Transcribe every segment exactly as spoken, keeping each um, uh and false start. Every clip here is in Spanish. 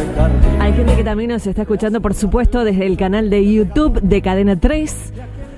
Hay gente que también nos está escuchando, por supuesto, desde el canal de YouTube de Cadena tres.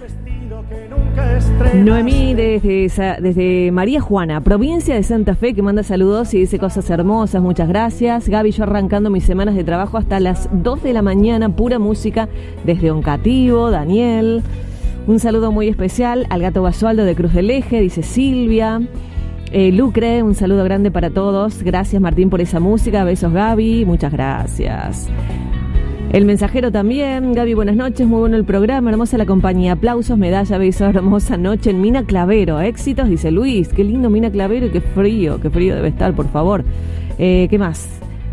Noemí desde, desde María Juana, provincia de Santa Fe, que manda saludos y dice cosas hermosas, muchas gracias. Gaby, yo arrancando mis semanas de trabajo hasta las dos de la mañana, pura música desde Oncativo. Daniel, un saludo muy especial al gato Basualdo de Cruz del Eje, dice Silvia. Eh, Lucre, un saludo grande para todos. Gracias, Martín, por esa música. Besos, Gaby, muchas gracias. El mensajero también. Gaby, buenas noches, muy bueno el programa, hermosa la compañía, aplausos, medalla, besos, hermosa noche en Mina Clavero, éxitos, dice Luis. Qué lindo Mina Clavero y qué frío, qué frío debe estar, por favor. Eh, ¿Qué más?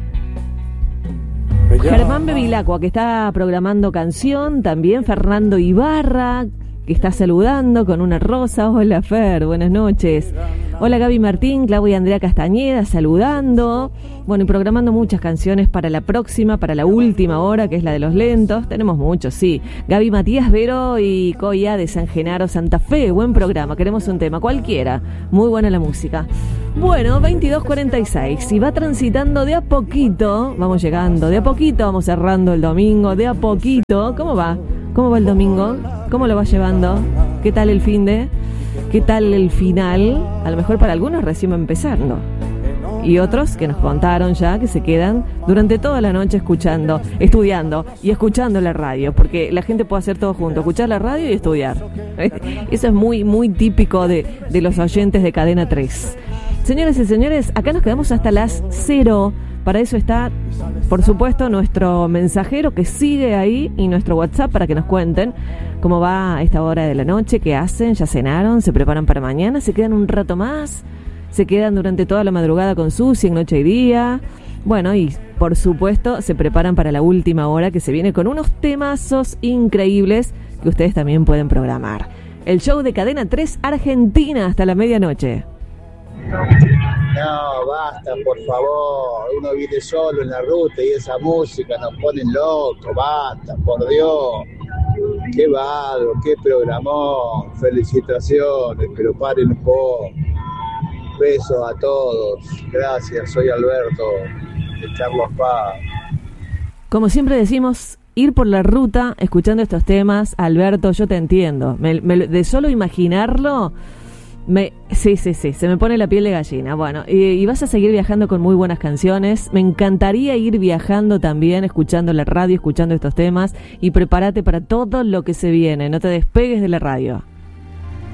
Germán Bevilacqua, que está programando canción, también Fernando Ibarra, que está saludando con una rosa. Hola, Fer, buenas noches. Hola, Gaby Martín, Claudia y Andrea Castañeda saludando. Bueno, y programando muchas canciones para la próxima, para la última hora, que es la de los lentos. Tenemos muchos, sí. Gaby Matías Vero y Coya de San Genaro, Santa Fe. Buen programa, queremos un tema, cualquiera. Muy buena la música. Bueno, veintidós cuarenta y seis. Y va transitando de a poquito, vamos llegando, de a poquito vamos cerrando el domingo, de a poquito. ¿Cómo va? ¿Cómo va el domingo? ¿Cómo lo va llevando? ¿Qué tal el finde? ¿Qué tal el final? A lo mejor para algunos recién va empezando. Y otros que nos contaron ya que se quedan durante toda la noche escuchando, estudiando y escuchando la radio, porque la gente puede hacer todo junto, escuchar la radio y estudiar. Eso es muy, muy típico de, de los oyentes de Cadena tres. Señores y señores, acá nos quedamos hasta las cero. Para eso está, por supuesto, nuestro mensajero que sigue ahí y nuestro WhatsApp para que nos cuenten cómo va a esta hora de la noche, qué hacen, ya cenaron, se preparan para mañana, se quedan un rato más, se quedan durante toda la madrugada con Susi en Noche y Día. Bueno, y por supuesto se preparan para la última hora que se viene con unos temazos increíbles que ustedes también pueden programar. El show de Cadena tres Argentina hasta la medianoche. No, basta, por favor. Uno viene solo en la ruta y esa música nos pone loco. Basta, por Dios. Qué bárbaro, qué programón. Felicitaciones, pero paren un poco. Besos a todos. Gracias, soy Alberto de Carlos Paz. Como siempre decimos, ir por la ruta escuchando estos temas, Alberto, yo te entiendo. Me, me, de solo imaginarlo... Me, sí, sí, sí, se me pone la piel de gallina. Bueno, y, y vas a seguir viajando con muy buenas canciones. Me encantaría ir viajando también, escuchando la radio, escuchando estos temas. Y prepárate para todo lo que se viene. No te despegues de la radio.